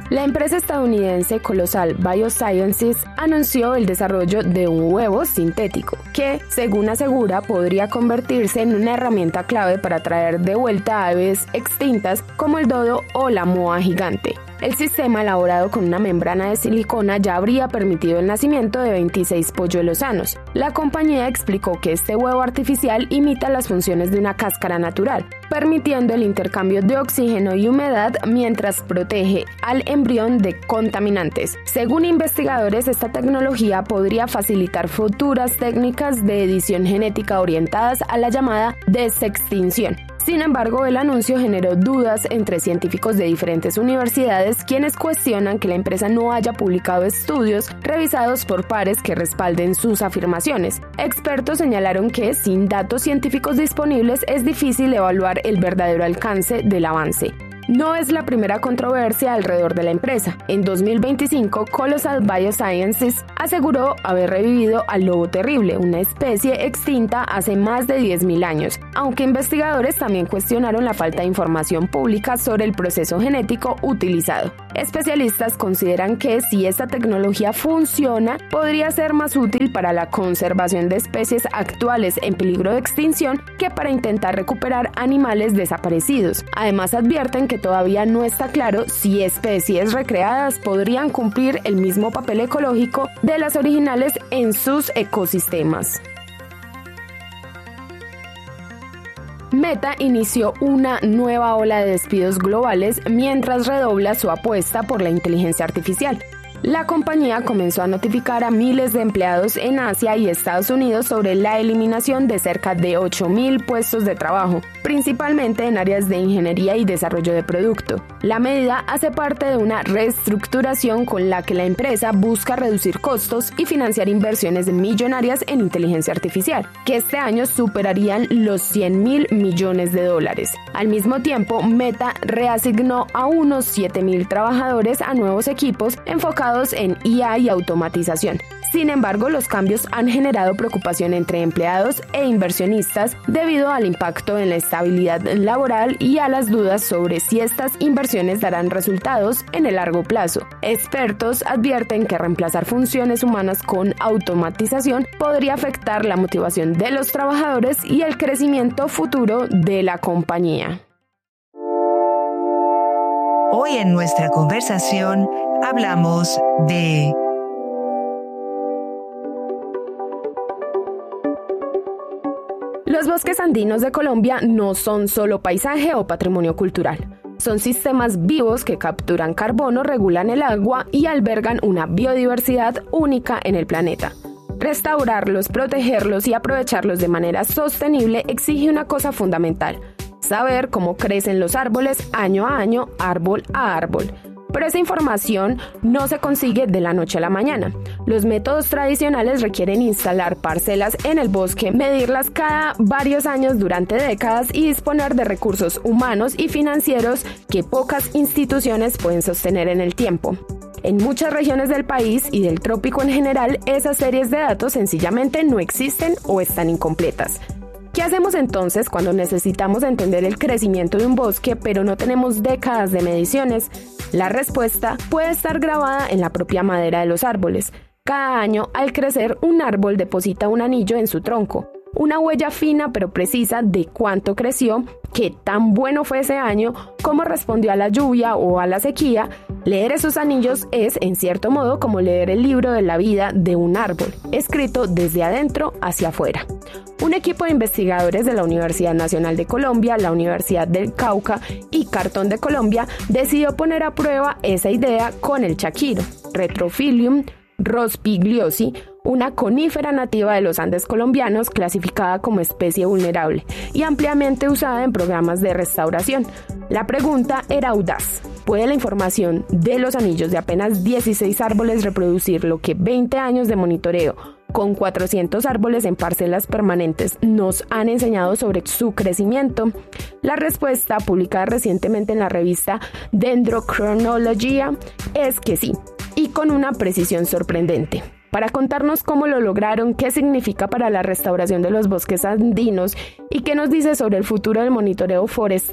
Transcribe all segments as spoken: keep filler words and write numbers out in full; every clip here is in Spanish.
La empresa estadounidense Colossal Biosciences anunció el desarrollo de un huevo sintético que, según asegura, podría convertirse en una herramienta clave para traer de vuelta aves extintas como el dodo o la moa gigante. El sistema, elaborado con una membrana de silicona, ya habría permitido el nacimiento de veintiséis polluelos sanos. La compañía explicó que este huevo artificial imita las funciones de una cáscara natural, permitiendo el intercambio de oxígeno y humedad mientras protege al embrión de contaminantes. Según investigadores, esta tecnología podría facilitar futuras técnicas de edición genética orientadas a la llamada desextinción. Sin embargo, el anuncio generó dudas entre científicos de diferentes universidades, quienes cuestionan que la empresa no haya publicado estudios revisados por pares que respalden sus afirmaciones. Expertos señalaron que, sin datos científicos disponibles, es difícil evaluar el verdadero alcance del avance. No es la primera controversia alrededor de la empresa. En dos mil veinticinco, Colossal Biosciences aseguró haber revivido al lobo terrible, una especie extinta hace más de diez mil años, aunque investigadores también cuestionaron la falta de información pública sobre el proceso genético utilizado. Especialistas consideran que, si esta tecnología funciona, podría ser más útil para la conservación de especies actuales en peligro de extinción que para intentar recuperar animales desaparecidos. Además, advierten que todavía no está claro si especies recreadas podrían cumplir el mismo papel ecológico de las originales en sus ecosistemas. Meta inició una nueva ola de despidos globales mientras redobla su apuesta por la inteligencia artificial. La compañía comenzó a notificar a miles de empleados en Asia y Estados Unidos sobre la eliminación de cerca de ocho mil puestos de trabajo, principalmente en áreas de ingeniería y desarrollo de producto. La medida hace parte de una reestructuración con la que la empresa busca reducir costos y financiar inversiones millonarias en inteligencia artificial, que este año superarían los cien mil millones de dólares. Al mismo tiempo, Meta reasignó a unos siete mil trabajadores a nuevos equipos enfocados en I A y automatización. Sin embargo, los cambios han generado preocupación entre empleados e inversionistas debido al impacto en la estabilidad laboral y a las dudas sobre si estas inversiones darán resultados en el largo plazo. Expertos advierten que reemplazar funciones humanas con automatización podría afectar la motivación de los trabajadores y el crecimiento futuro de la compañía. Hoy en nuestra conversación hablamos de los bosques andinos de Colombia no son solo paisaje o patrimonio cultural. Son sistemas vivos que capturan carbono, regulan el agua y albergan una biodiversidad única en el planeta. Restaurarlos, protegerlos y aprovecharlos de manera sostenible exige una cosa fundamental: saber cómo crecen los árboles año a año, árbol a árbol. Pero esa información no se consigue de la noche a la mañana. Los métodos tradicionales requieren instalar parcelas en el bosque, medirlas cada varios años durante décadas y disponer de recursos humanos y financieros que pocas instituciones pueden sostener en el tiempo. En muchas regiones del país y del trópico en general, esas series de datos sencillamente no existen o están incompletas. ¿Qué hacemos entonces cuando necesitamos entender el crecimiento de un bosque pero no tenemos décadas de mediciones? La respuesta puede estar grabada en la propia madera de los árboles. Cada año, al crecer, un árbol deposita un anillo en su tronco, una huella fina pero precisa de cuánto creció, qué tan bueno fue ese año, cómo respondió a la lluvia o a la sequía. Leer esos anillos es, en cierto modo, como leer el libro de la vida de un árbol, escrito desde adentro hacia afuera. Un equipo de investigadores de la Universidad Nacional de Colombia, la Universidad del Cauca y Cartón de Colombia decidió poner a prueba esa idea con el chaquiro, Retrophilium rospigliosi, una conífera nativa de los Andes colombianos clasificada como especie vulnerable y ampliamente usada en programas de restauración. La pregunta era audaz: ¿puede la información de los anillos de apenas dieciséis árboles reproducir lo que veinte años de monitoreo con cuatrocientos árboles en parcelas permanentes nos han enseñado sobre su crecimiento? La respuesta, publicada recientemente en la revista Dendrochronologia, es que sí, y con una precisión sorprendente. Para contarnos cómo lo lograron, qué significa para la restauración de los bosques andinos y qué nos dice sobre el futuro del monitoreo forestal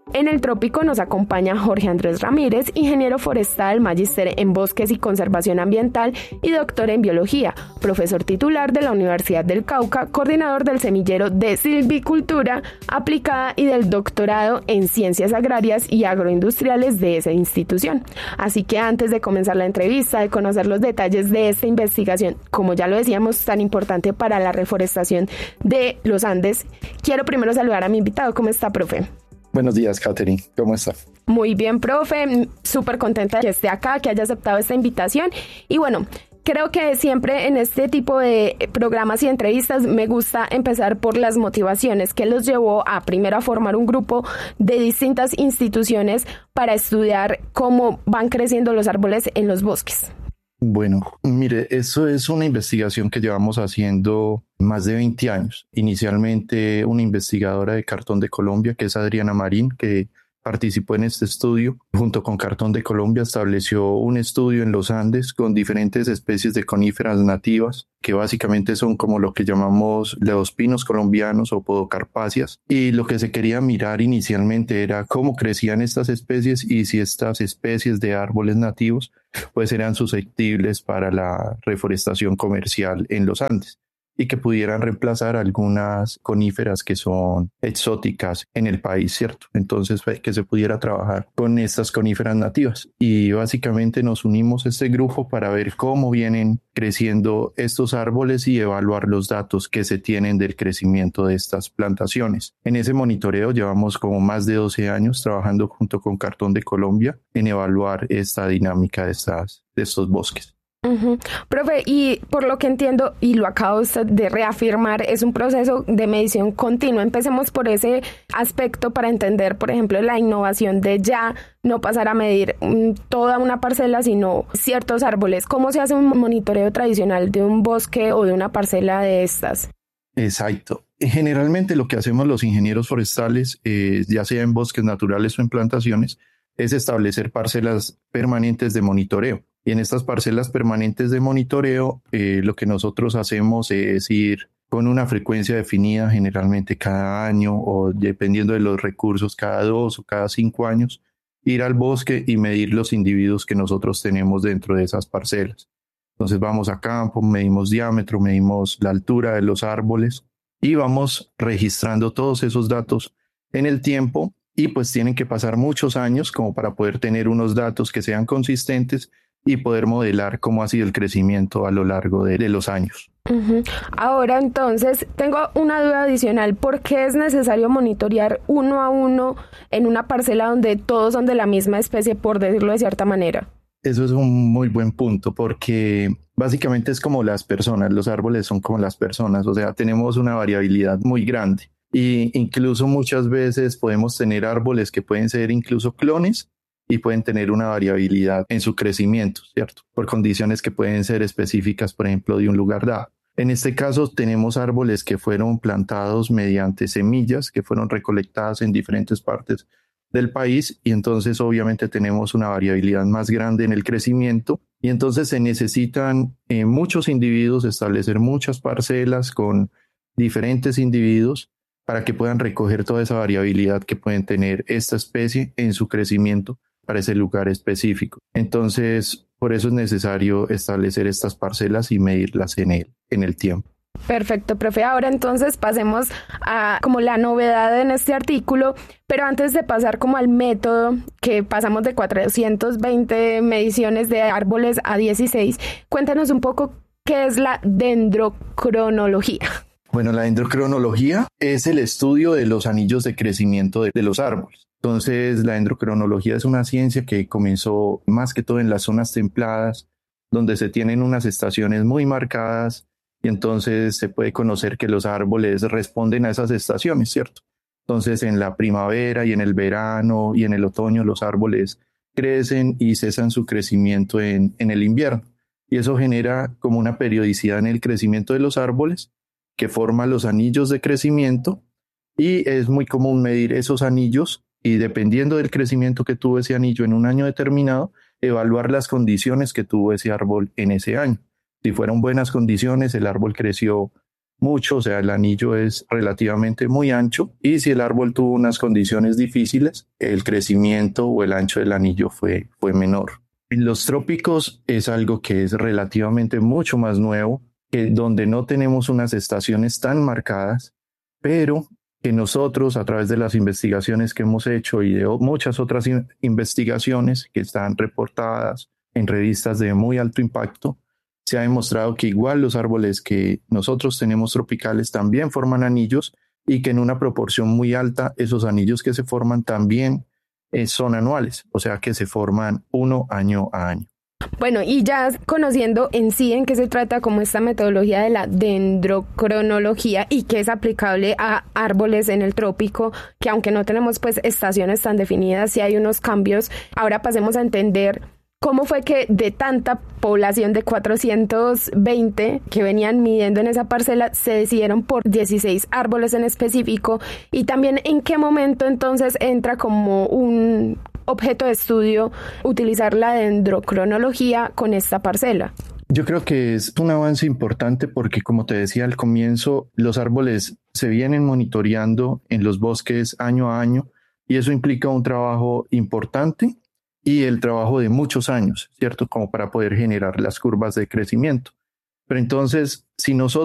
En el trópico nos acompaña Jorge Andrés Ramírez, ingeniero forestal, magíster en bosques y conservación ambiental y doctor en biología, profesor titular de la Universidad del Cauca, coordinador del semillero de silvicultura aplicada y del doctorado en ciencias agrarias y agroindustriales de esa institución. Así que antes de comenzar la entrevista, de conocer los detalles de esta investigación, como ya lo decíamos, tan importante para la reforestación de los Andes, quiero primero saludar a mi invitado. ¿Cómo está, profe? Buenos días, Catherine. ¿Cómo está? Muy bien, profe. Súper contenta de que esté acá, que haya aceptado esta invitación. Y bueno, creo que siempre en este tipo de programas y entrevistas me gusta empezar por las motivaciones que los llevó a primero a formar un grupo de distintas instituciones para estudiar cómo van creciendo los árboles en los bosques. Bueno, mire, eso es una investigación que llevamos haciendo más de veinte años. Inicialmente una investigadora de Cartón de Colombia, que es Adriana Marín, que participó en este estudio. Junto con Cartón de Colombia estableció un estudio en los Andes con diferentes especies de coníferas nativas, que básicamente son como lo que llamamos leospinos colombianos o podocarpáceas. Y lo que se quería mirar inicialmente era cómo crecían estas especies y si estas especies de árboles nativos pues eran susceptibles para la reforestación comercial en los Andes y que pudieran reemplazar algunas coníferas que son exóticas en el país, ¿cierto? Entonces, que se pudiera trabajar con estas coníferas nativas. Y básicamente nos unimos a este grupo para ver cómo vienen creciendo estos árboles y evaluar los datos que se tienen del crecimiento de estas plantaciones. En ese monitoreo llevamos como más de doce años trabajando junto con Cartón de Colombia en evaluar esta dinámica de, estas, de estos bosques. Uh-huh. Profe, y por lo que entiendo, y lo acabo de reafirmar, es un proceso de medición continua. Empecemos por ese aspecto para entender, por ejemplo, la innovación de ya no pasar a medir um, toda una parcela, sino ciertos árboles. ¿Cómo se hace un monitoreo tradicional de un bosque o de una parcela de estas? Exacto. Generalmente lo que hacemos los ingenieros forestales, eh, ya sea en bosques naturales o en plantaciones, es establecer parcelas permanentes de monitoreo. Y en estas parcelas permanentes de monitoreo, eh, lo que nosotros hacemos es ir con una frecuencia definida, generalmente cada año o dependiendo de los recursos, cada dos o cada cinco años, ir al bosque y medir los individuos que nosotros tenemos dentro de esas parcelas. Entonces vamos a campo, medimos diámetro, medimos la altura de los árboles y vamos registrando todos esos datos en el tiempo y pues tienen que pasar muchos años como para poder tener unos datos que sean consistentes y poder modelar cómo ha sido el crecimiento a lo largo de, de los años. Uh-huh. Ahora entonces tengo una duda adicional. ¿Por qué es necesario monitorear uno a uno en una parcela donde todos son de la misma especie, por decirlo de cierta manera? Eso es un muy buen punto porque básicamente es como las personas, los árboles son como las personas, o sea, tenemos una variabilidad muy grande y incluso muchas veces podemos tener árboles que pueden ser incluso clones y pueden tener una variabilidad en su crecimiento, ¿cierto? Por condiciones que pueden ser específicas, por ejemplo, de un lugar dado. En este caso tenemos árboles que fueron plantados mediante semillas que fueron recolectadas en diferentes partes del país y entonces obviamente tenemos una variabilidad más grande en el crecimiento y entonces se necesitan eh, muchos individuos, establecer muchas parcelas con diferentes individuos para que puedan recoger toda esa variabilidad que pueden tener esta especie en su crecimiento para ese lugar específico. Entonces, por eso es necesario establecer estas parcelas y medirlas en el, en el tiempo. Perfecto, profe. Ahora entonces pasemos a como la novedad en este artículo, pero antes de pasar como al método, que pasamos de cuatrocientas veinte mediciones de árboles a dieciséis, cuéntanos un poco qué es la dendrocronología. Bueno, la dendrocronología es el estudio de los anillos de crecimiento de, de los árboles. Entonces, la dendrocronología es una ciencia que comenzó más que todo en las zonas templadas, donde se tienen unas estaciones muy marcadas y entonces se puede conocer que los árboles responden a esas estaciones, ¿cierto? Entonces, en la primavera y en el verano y en el otoño los árboles crecen y cesan su crecimiento en, en el invierno. Y eso genera como una periodicidad en el crecimiento de los árboles que forma los anillos de crecimiento y es muy común medir esos anillos y dependiendo del crecimiento que tuvo ese anillo en un año determinado, evaluar las condiciones que tuvo ese árbol en ese año. Si fueron buenas condiciones, el árbol creció mucho, o sea, el anillo es relativamente muy ancho y si el árbol tuvo unas condiciones difíciles, el crecimiento o el ancho del anillo fue, fue menor. En los trópicos es algo que es relativamente mucho más nuevo, que donde no tenemos unas estaciones tan marcadas, pero que nosotros a través de las investigaciones que hemos hecho y de muchas otras in- investigaciones que están reportadas en revistas de muy alto impacto, se ha demostrado que igual los árboles que nosotros tenemos tropicales también forman anillos y que en una proporción muy alta esos anillos que se forman también eh, son anuales, o sea que se forman uno año a año. Bueno, y ya conociendo en sí en qué se trata como esta metodología de la dendrocronología y que es aplicable a árboles en el trópico, que aunque no tenemos pues estaciones tan definidas, sí hay unos cambios. Ahora pasemos a entender cómo fue que de tanta población de cuatrocientos veinte que venían midiendo en esa parcela se decidieron por dieciséis árboles en específico, y también en qué momento entonces entra como un objeto de estudio utilizar la dendrocronología con esta parcela. Yo creo que es un avance importante porque, como te decía al comienzo, los árboles se vienen monitoreando en los bosques año a año y eso implica un trabajo importante y el trabajo de muchos años, ¿cierto? Como para poder generar las curvas de crecimiento. Pero entonces, si nosotros